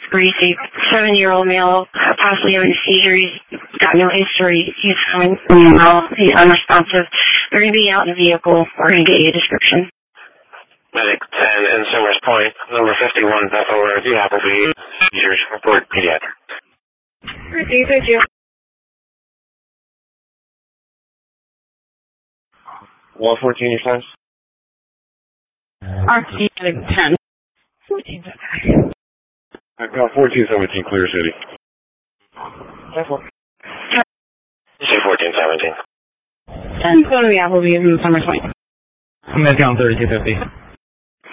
where you see 7-year-old male possibly having a seizure. He's got no history. He's fine. He's unresponsive. They're going to be out in the vehicle. We're going to get you a description. Medic 10 in Summers Point, number 51, Bethel Road, the Appleby, seizures, report pediatric. Thank you. 114, your size? RC 10. 14. I've got 1417, Clear City. You say 1417. 10, go to the Applebee's in Summers Point. I'm going to count 3250.